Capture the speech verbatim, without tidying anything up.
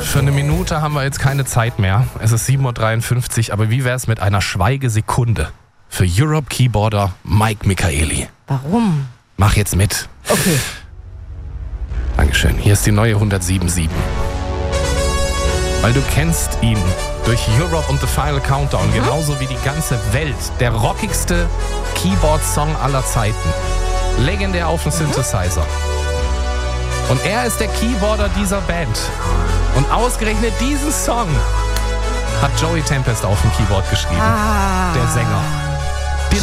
für eine Minute haben wir jetzt keine Zeit mehr. Es ist sieben Uhr dreiundfünfzig, aber wie wäre es mit einer Schweigesekunde für Europe-Keyboarder Mike Michaeli? Warum? Mach jetzt mit. Okay. Dankeschön. Hier ist die neue hundertsieben Komma sieben. Weil du kennst ihn durch Europe und The Final Countdown, mhm. genauso wie die ganze Welt. Der rockigste Keyboard-Song aller Zeiten. Legendär auf dem Synthesizer. Und er ist der Keyboarder dieser Band. Und ausgerechnet diesen Song hat Joey Tempest auf dem Keyboard geschrieben. Ah. Der Sänger.